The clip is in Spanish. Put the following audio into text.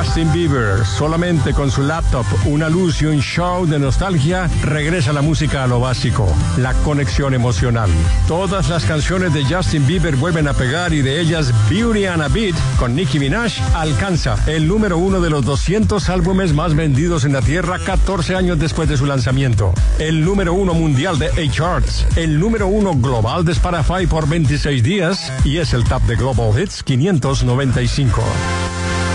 Justin Bieber, solamente con su laptop, una luz y un show de nostalgia, regresa la música a lo básico, la conexión emocional. Todas las canciones de Justin Bieber vuelven a pegar y de ellas Beauty and a Beat con Nicki Minaj alcanza el número 1 de los 200 álbumes más vendidos en la Tierra 14 años después de su lanzamiento. El número 1 mundial de A-Charts, el número 1 global de Spotify por 26 días y es el top de Global Hits 595.